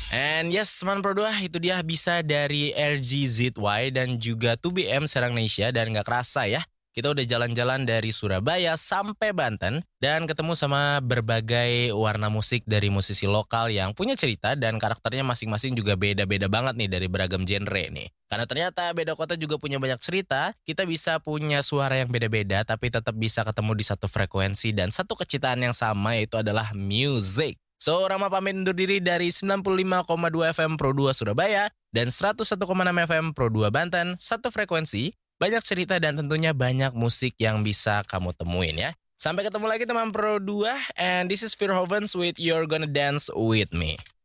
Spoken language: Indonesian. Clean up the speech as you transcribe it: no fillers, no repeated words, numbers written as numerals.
And yes, teman Pro 2, itu dia bisa dari RGZY dan juga 2BM Serang Indonesia. Dan gak kerasa ya, kita udah jalan-jalan dari Surabaya sampai Banten dan ketemu sama berbagai warna musik dari musisi lokal yang punya cerita dan karakternya masing-masing juga beda-beda banget nih dari beragam genre nih. Karena ternyata beda kota juga punya banyak cerita, kita bisa punya suara yang beda-beda tapi tetap bisa ketemu di satu frekuensi dan satu kecintaan yang sama, yaitu adalah music. So, Rama pamit undur diri dari 95,2 FM Pro 2 Surabaya dan 101,6 FM Pro 2 Banten, satu frekuensi, banyak cerita dan tentunya banyak musik yang bisa kamu temuin ya. Sampai ketemu lagi teman Pro 2, and this is Verhovens with You're Gonna Dance With Me.